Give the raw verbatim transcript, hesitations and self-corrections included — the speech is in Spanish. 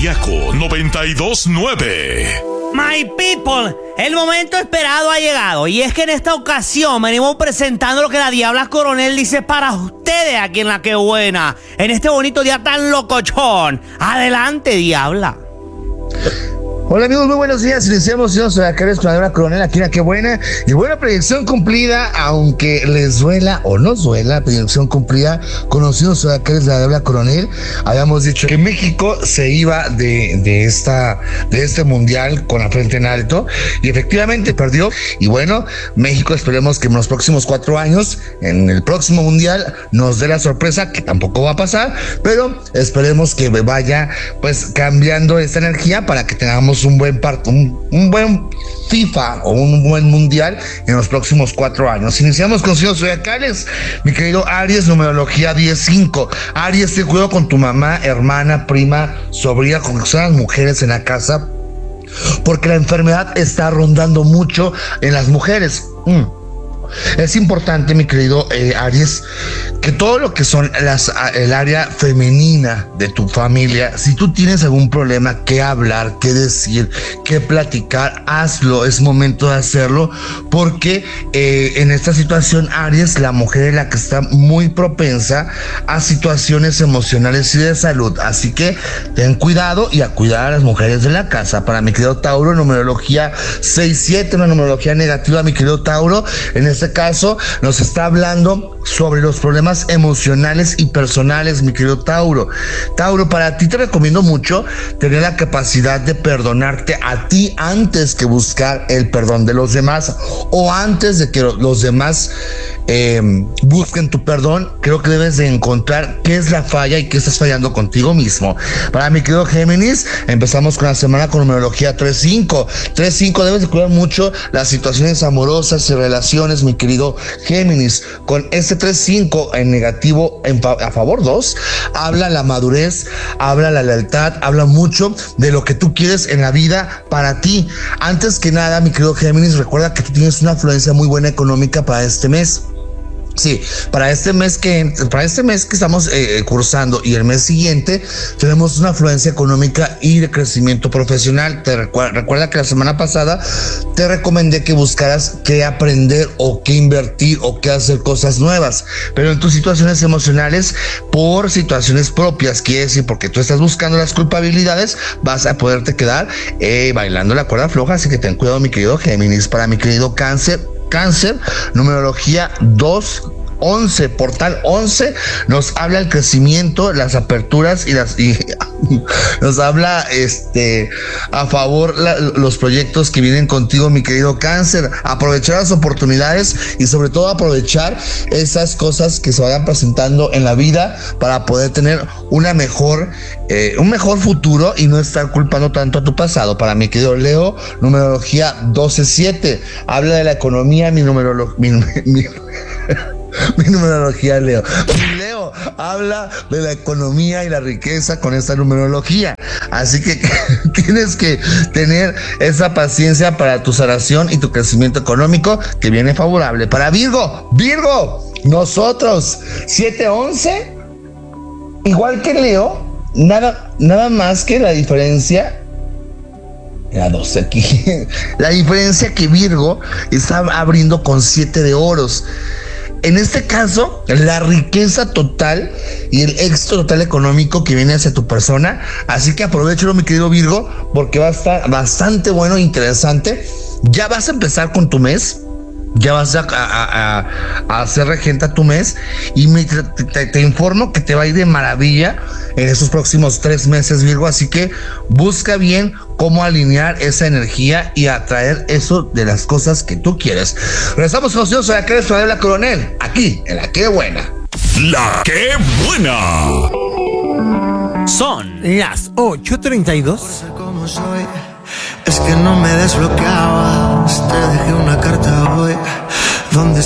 Zodiaco noventa y dos nueve. My people, el momento esperado ha llegado y es que en esta ocasión venimos presentando lo que la Diabla Coronel dice para ustedes aquí en La Que Buena, en este bonito día tan locochón. Adelante, Diabla. Hola amigos, muy buenos días. Iniciamos, yo soy acá la Diabla Coronel aquí en La Que Buena. Y buena predicción cumplida, aunque les duela o no duela, predicción cumplida. Conocidos soy acá la Diabla Coronel. Habíamos dicho que México se iba de, de, esta, de este mundial con la frente en alto. Y efectivamente perdió. Y bueno, México esperemos que en los próximos cuatro años, en el próximo mundial, nos dé la sorpresa, que tampoco va a pasar. Pero esperemos que vaya pues cambiando esta energía para que tengamos un buen part, un, un buen FIFA o un buen mundial en los próximos cuatro años. Iniciamos con signos zodiacales, mi querido Aries, numerología diez cinco. Aries, ten cuidado con tu mamá, hermana, prima, sobrina, con que son las mujeres en la casa, porque la enfermedad está rondando mucho en las mujeres. Mm. Es importante, mi querido eh, Aries, que todo lo que son las, el área femenina de tu familia, si tú tienes algún problema que hablar, que decir, que platicar, hazlo, es momento de hacerlo, porque eh, en esta situación, Aries, la mujer es la que está muy propensa a situaciones emocionales y de salud, así que ten cuidado y a cuidar a las mujeres de la casa. Para mi querido Tauro, numerología seis siete, una numerología negativa, mi querido Tauro, en este caso nos está hablando sobre los problemas emocionales y personales, mi querido Tauro. Tauro, para ti te recomiendo mucho tener la capacidad de perdonarte a ti antes que buscar el perdón de los demás, o antes de que los demás eh, busquen tu perdón. Creo que debes de encontrar qué es la falla y qué estás fallando contigo mismo. Para mi querido Géminis, empezamos con la semana con numerología tres cinco. tres cinco, debes de cuidar mucho las situaciones amorosas y relaciones, mi querido Géminis. Con este tres cinco en negativo, en fa- a favor dos, habla la madurez, habla la lealtad, habla mucho de lo que tú quieres en la vida para ti. Antes que nada, mi querido Géminis, recuerda que tú tienes una afluencia muy buena económica para este mes. Sí, para este mes que para este mes que estamos eh, cursando y el mes siguiente tenemos una afluencia económica y de crecimiento profesional. Te recuerda, recuerda que la semana pasada te recomendé que buscaras qué aprender o qué invertir o qué hacer cosas nuevas, pero en tus situaciones emocionales, por situaciones propias, quiere decir porque tú estás buscando las culpabilidades, vas a poderte quedar eh, bailando la cuerda floja. Así que ten cuidado, mi querido Géminis. Para mi querido Cáncer, Cáncer, numerología dos once, portal once, nos habla el crecimiento, las aperturas y las y nos habla este a favor la, los proyectos que vienen contigo, mi querido Cáncer. Aprovechar las oportunidades y sobre todo aprovechar esas cosas que se vayan presentando en la vida para poder tener una mejor eh, un mejor futuro y no estar culpando tanto a tu pasado. Para mi querido Leo, numerología doce siete, habla de la economía, mi numerología mi, mi, mi numerología Leo. Mi Leo habla de la economía y la riqueza con esta numerología. Así que tienes que tener esa paciencia para tu sanación y tu crecimiento económico que viene favorable. Para Virgo, Virgo, nosotros, siete once, igual que Leo, nada, nada más que la diferencia. La doce aquí. La diferencia que Virgo está abriendo con siete de oros. En este caso, la riqueza total y el éxito total económico que viene hacia tu persona. Así que aprovechalo, mi querido Virgo, porque va a estar bastante bueno e interesante. Ya vas a empezar con tu mes. Ya vas a, a, a, a hacer regente a tu mes y me, te, te, te informo que te va a ir de maravilla en esos próximos tres meses, Virgo. Así que busca bien cómo alinear esa energía y atraer eso de las cosas que tú quieres. Regresamos con nosotros a la Diabla Coronel, aquí en La Que Buena. La Que Buena. Son las ocho treinta y dos. Como soy, es que no me desbloqueabas. Te dejé una carta hoy donde